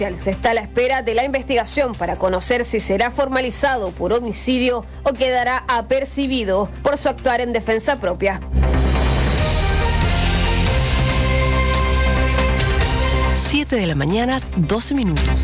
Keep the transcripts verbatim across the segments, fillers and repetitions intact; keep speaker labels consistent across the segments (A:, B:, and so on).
A: Se está a la espera de la investigación para conocer si será formalizado por homicidio o quedará apercibido por su actuar en defensa propia.
B: siete de la mañana, doce minutos.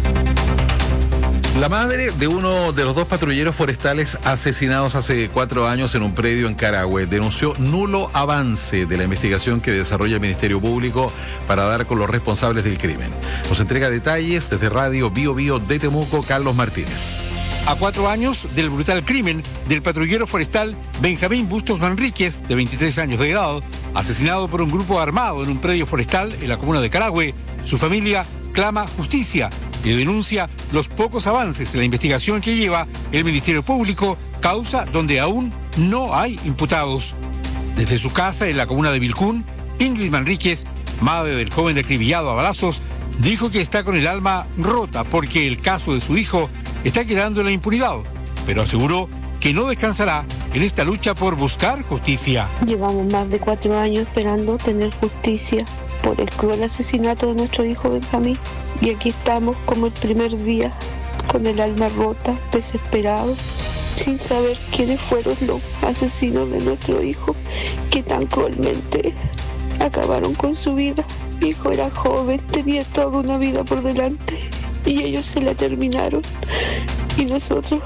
C: La madre de uno de los dos patrulleros forestales asesinados hace cuatro años en un predio en Carahue denunció nulo avance de la investigación que desarrolla el Ministerio Público para dar con los responsables del crimen. Nos entrega detalles desde Radio Bio Bio de Temuco, Carlos Martínez.
D: A cuatro años del brutal crimen del patrullero forestal Benjamín Bustos Manríquez, de veintitrés años de edad, asesinado por un grupo armado en un predio forestal en la comuna de Carahue, su familia clama justicia y denuncia los pocos avances en la investigación que lleva el Ministerio Público, causa donde aún no hay imputados. Desde su casa en la comuna de Vilcún, Ingrid Manríquez, madre del joven acribillado a balazos, dijo que está con el alma rota porque el caso de su hijo está quedando en la impunidad, pero aseguró que no descansará en esta lucha por buscar justicia.
E: Llevamos más de cuatro años esperando tener justicia por el cruel asesinato de nuestro hijo Benjamín. Y aquí estamos como el primer día, con el alma rota, desesperados, sin saber quiénes fueron los asesinos de nuestro hijo, que tan cruelmente acabaron con su vida. Mi hijo era joven, tenía toda una vida por delante, y ellos se la terminaron. Y nosotros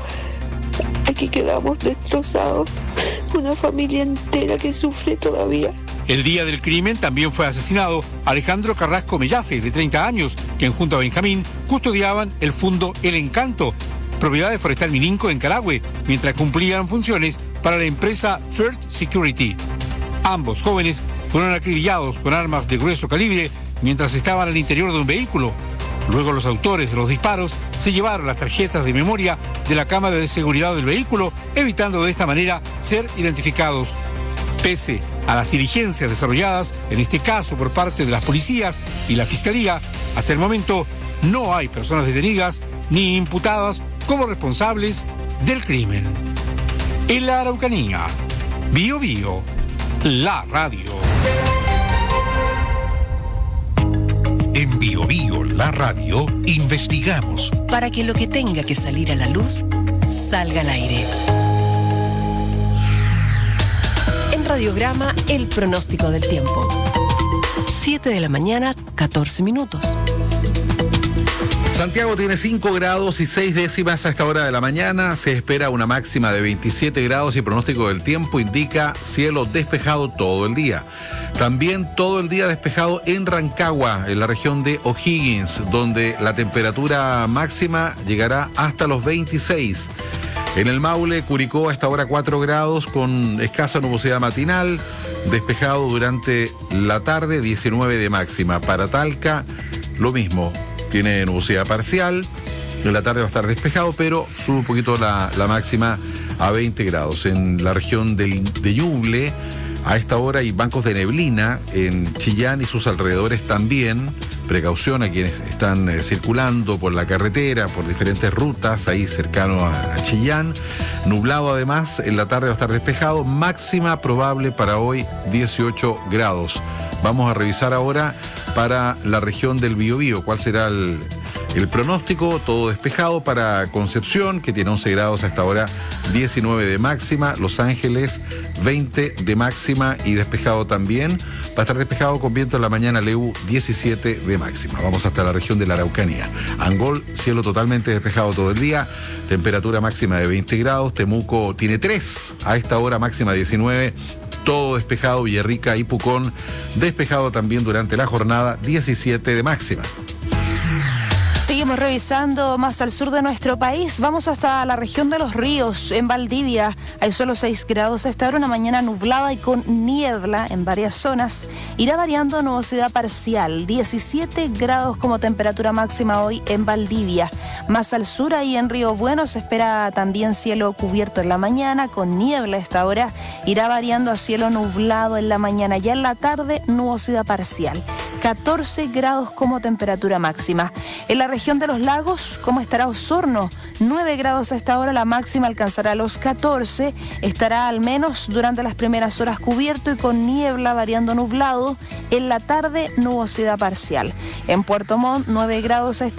E: aquí quedamos destrozados, una familia entera que sufre todavía.
D: El día del crimen también fue asesinado Alejandro Carrasco Mellafe, de treinta años, quien junto a Benjamín custodiaban el fundo El Encanto, propiedad de Forestal Mininco en Carahue, mientras cumplían funciones para la empresa First Security. Ambos jóvenes fueron acribillados con armas de grueso calibre mientras estaban al interior de un vehículo. Luego los autores de los disparos se llevaron las tarjetas de memoria de la cámara de seguridad del vehículo, evitando de esta manera ser identificados. Pese a las diligencias desarrolladas, en este caso por parte de las policías y la Fiscalía, hasta el momento no hay personas detenidas ni imputadas como responsables del crimen. En la Araucanía, Bio Bio, la radio.
F: En Bio Bio, la radio, investigamos
B: Para que lo que tenga que salir a la luz, salga al aire. En Radiograma, el pronóstico del tiempo. siete de la mañana, catorce minutos.
C: Santiago tiene cinco grados y seis décimas a esta hora de la mañana. Se espera una máxima de veintisiete grados y pronóstico del tiempo indica cielo despejado todo el día. También todo el día despejado en Rancagua, en la región de O'Higgins, donde la temperatura máxima llegará hasta los veintiséis. En el Maule, Curicó, a esta hora cuatro grados con escasa nubosidad matinal, despejado durante la tarde, diecinueve de máxima. Para Talca, lo mismo, tiene nubosidad parcial, en la tarde va a estar despejado, pero sube un poquito la, la máxima a veinte grados. En la región del, de Ñuble, a esta hora hay bancos de neblina, en Chillán y sus alrededores también. Precaución a quienes están eh, circulando por la carretera, por diferentes rutas, ahí cercano a, a Chillán. Nublado además, en la tarde va a estar despejado, máxima probable para hoy dieciocho grados. Vamos a revisar ahora para la región del Biobío, cuál será el, el pronóstico. Todo despejado para Concepción, que tiene once grados a esta hora, diecinueve de máxima. Los Ángeles, veinte de máxima y despejado también. Va a estar despejado con viento en la mañana, Leu, diecisiete de máxima. Vamos hasta la región de la Araucanía. Angol, cielo totalmente despejado todo el día. Temperatura máxima de veinte grados. Temuco tiene tres a esta hora, máxima diecinueve. Todo despejado. Villarrica y Pucón, despejado también durante la jornada, diecisiete de máxima.
G: Seguimos revisando más al sur de nuestro país. Vamos hasta la región de Los Ríos, en Valdivia. Hay solo seis grados. Esta hora una mañana nublada y con niebla en varias zonas. Irá variando nubosidad parcial. diecisiete grados como temperatura máxima hoy en Valdivia. Más al sur, ahí en Río Bueno, se espera también cielo cubierto en la mañana, con niebla. Esta hora irá variando a cielo nublado en la mañana. Ya en la tarde, nubosidad parcial. catorce grados como temperatura máxima. En la región de los lagos, ¿cómo estará Osorno? nueve grados a esta hora, la máxima alcanzará los catorce. Estará al menos durante las primeras horas cubierto y con niebla variando nublado. En la tarde, nubosidad parcial. En Puerto Montt, nueve grados a esta